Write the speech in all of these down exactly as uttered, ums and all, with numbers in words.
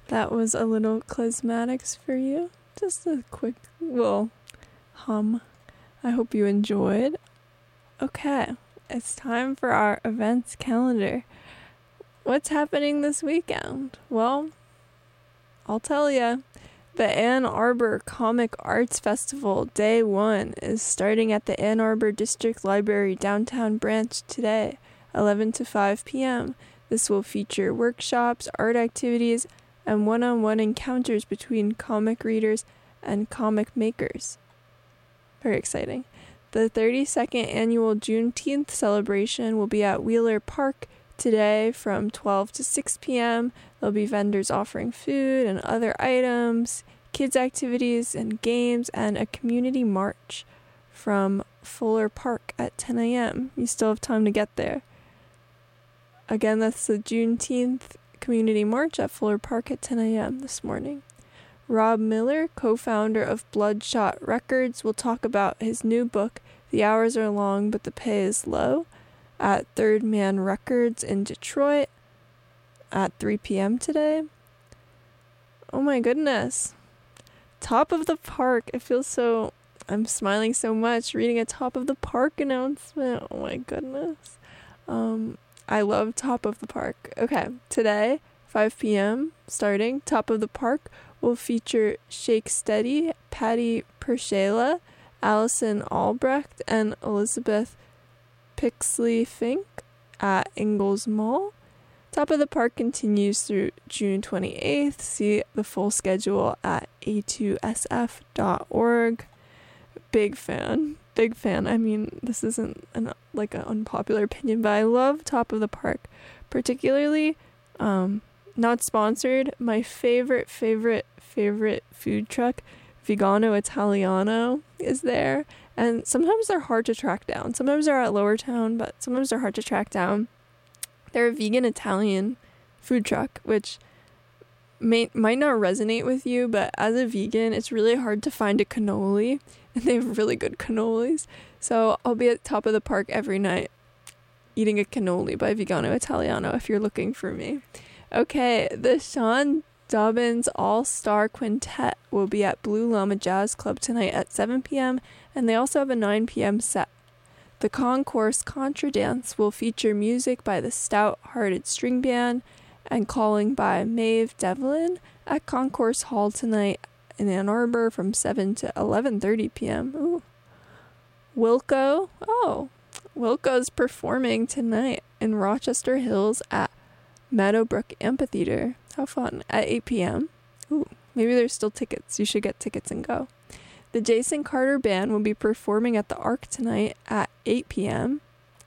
That was a little Klezmatics for you. Just a quick little hum. I hope you enjoyed. Okay, it's time for our events calendar. What's happening this weekend? Well, I'll tell you. The Ann Arbor Comic Arts Festival Day one is starting at the Ann Arbor District Library Downtown Branch today, eleven to five p.m. This will feature workshops, art activities, and one-on-one encounters between comic readers and comic makers. Very exciting. The thirty-second annual Juneteenth celebration will be at Wheeler Park today from twelve to six p.m. There'll be vendors offering food and other items, kids' activities and games, and a community march from Fuller Park at ten a.m. You still have time to get there. Again, that's the Juneteenth Community March at Fuller Park at ten a.m. this morning. Rob Miller, co-founder of Bloodshot Records, will talk about his new book, The Hours Are Long But the Pay Is Low, at Third Man Records in Detroit at three p.m. today. Oh my goodness. Top of the Park. I feel so... I'm smiling so much reading a Top of the Park announcement. Oh my goodness. Um, I love Top of the Park. Okay, today, five p.m. starting, Top of the Park will feature Shake Steady, Patty Pershela, Allison Albrecht, and Elizabeth Pixley Fink at Ingalls Mall. Top of the Park continues through June twenty-eighth. See the full schedule at a two s f dot org. Big fan. Big fan. I mean, this isn't an, like an unpopular opinion, but I love Top of the Park. Particularly, um, not sponsored, my favorite, favorite, favorite food truck, Vegano Italiano, is there. And sometimes they're hard to track down. Sometimes they're at Lower Town, but sometimes they're hard to track down. They're a vegan Italian food truck, which may, might not resonate with you, but as a vegan, it's really hard to find a cannoli, and they have really good cannolis. So I'll be at Top of the Park every night eating a cannoli by Vegano Italiano if you're looking for me. Okay, the Sean Dobbins All-Star Quintet will be at Blue Llama Jazz Club tonight at seven p.m., and they also have a nine p.m. set. The Concourse Contra Dance will feature music by the Stout Hearted String Band and calling by Maeve Devlin at Concourse Hall tonight in Ann Arbor from seven to eleven thirty p.m. Ooh. Wilco, oh, Wilco's performing tonight in Rochester Hills at Meadowbrook Amphitheater. How fun. At eight p.m. Ooh, maybe there's still tickets. You should get tickets and go. The Jason Carter Band will be performing at the Arc tonight at eight p.m.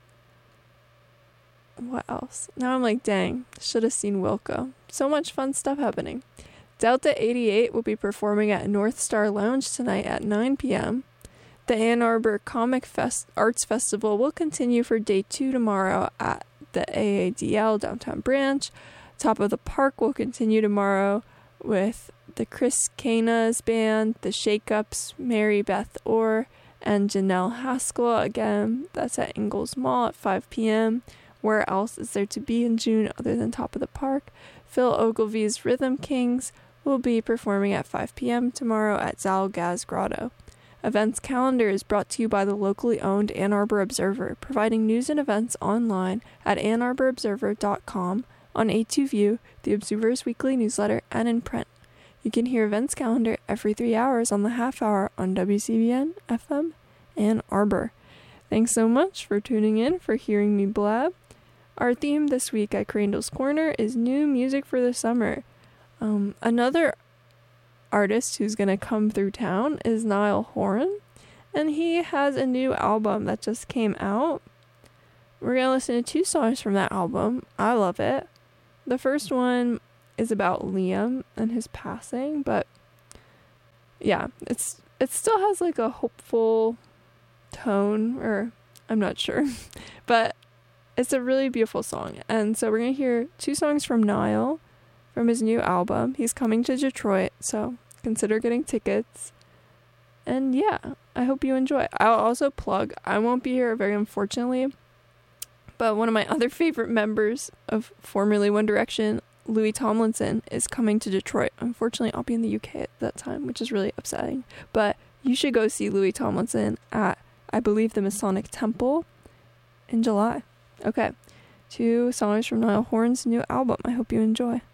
What else? Now I'm like, dang, should have seen Wilco. So much fun stuff happening. Delta eighty-eight will be performing at North Star Lounge tonight at nine p.m. The Ann Arbor Comic Fest Arts Festival will continue for day two tomorrow at the A A D L Downtown Branch. Top of the Park will continue tomorrow with the Chris Canas Band, the Shake-Ups, Mary Beth Orr, and Janelle Haskell. Again, that's at Ingalls Mall at five p.m. Where else is there to be in June other than Top of the Park? Phil Ogilvy's Rhythm Kings will be performing at five p.m. tomorrow at Zalgaz Grotto. Events calendar is brought to you by the locally owned Ann Arbor Observer, providing news and events online at ann arbor observer dot com, on A two View, the Observer's weekly newsletter, and in print. You can hear events calendar every three hours on the half hour on W C B N F M Ann Arbor. Thanks so much for tuning in, for hearing me blab. Our theme this week at Crandall's Corner is new music for the summer. Um, another artist who's going to come through town is Niall Horan, and he has a new album that just came out. We're going to listen to two songs from that album. I love it. The first one is about Liam and his passing, but yeah, it's it still has like a hopeful tone, or I'm not sure, but it's a really beautiful song. And so we're going to hear two songs from Niall from his new album. He's coming to Detroit, so consider getting tickets. And yeah, I hope you enjoy. I'll also plug, I won't be here very unfortunately, but one of my other favorite members of formerly One Direction, Louis Tomlinson is coming to Detroit. Unfortunately, I'll be in the U K at that time, which is really upsetting. But you should go see Louis Tomlinson at, I believe, the Masonic Temple in July. Okay, two songs from Niall Horan's new album. I hope you enjoy.